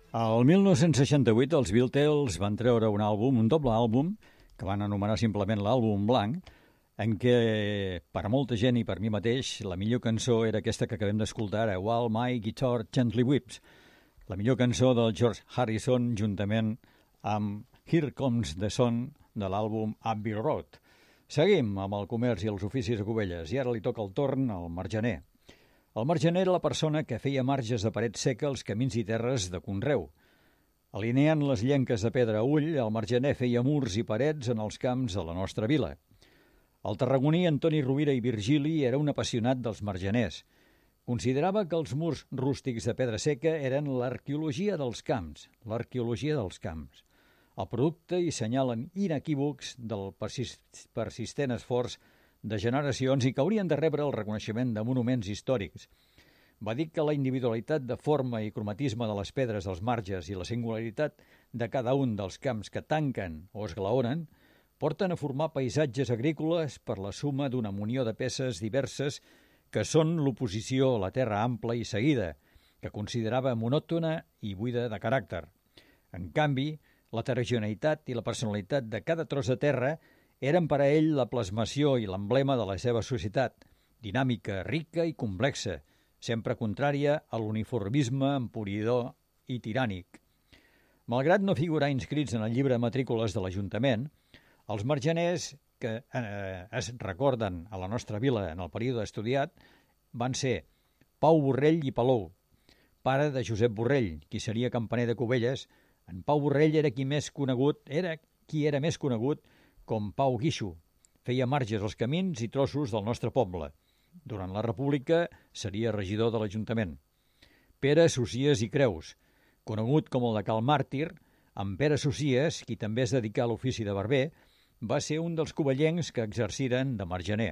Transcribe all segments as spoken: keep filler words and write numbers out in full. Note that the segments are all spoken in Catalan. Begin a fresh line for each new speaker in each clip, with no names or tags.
El mil nou-cents seixanta-vuit els Beatles van treure un àlbum, un doble àlbum, que van anomenar simplement l'àlbum blanc, en què, per a molta gent i per mi mateix, la millor cançó era aquesta que acabem d'escoltar ara, While My Guitar Gently Weeps, la millor cançó del George Harrison juntament amb Here Comes the Sun de l'àlbum Abbey Road. Seguim amb el comerç i els oficis a Cubelles i ara li toca el torn al margener. El margener era la persona que feia marges de paret seca als camins i terres de conreu. Alineant les llenques de pedra a ull, el margener feia murs i parets en els camps de la nostra vila. El tarragoní Antoni Rovira i Virgili era un apassionat dels margeners. Considerava que els murs rústics de pedra seca eren l'arqueologia dels camps, l'arqueologia dels camps, el producte i senyalen inequívocs del persistent esforç de generacions i que haurien de rebre el reconeixement de monuments històrics. Va dir que la individualitat de forma i cromatisme de les pedres dels marges i la singularitat de cada un dels camps que tanquen o esglaonen porten a formar paisatges agrícoles per la suma d'una munió de peces diverses que són l'oposició a la terra ampla i seguida, que considerava monòtona i buida de caràcter. En canvi, l'heterogeneïtat i la personalitat de cada tros de terra eren per a ell la plasmació i l'emblema de la seva societat, dinàmica, rica i complexa, sempre contrària a l'uniformisme emporidor i tirànic. Malgrat no figurar inscrits en el llibre de matrícules de l'Ajuntament, els margeners que eh, es recorden a la nostra vila en el període estudiat van ser Pau Borrell i Palou, pare de Josep Borrell, qui seria campaner de Cubelles. En Pau Borrell era qui més conegut, era qui era més conegut com Pau Guixo. Feia marges als camins i trossos del nostre poble. Durant la República seria regidor de l'Ajuntament. Pere Socias i Creus, conegut com el de Cal Màrtir, amb Pere Socias, qui també es dedicà a l'ofici de barber, va ser un dels covellencs que exerciren de margener.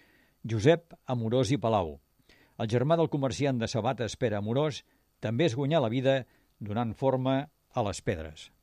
Josep Amorós i Palau, el germà del comerciant de sabates Pere Amorós, també es guanyà la vida donant forma a les pedres.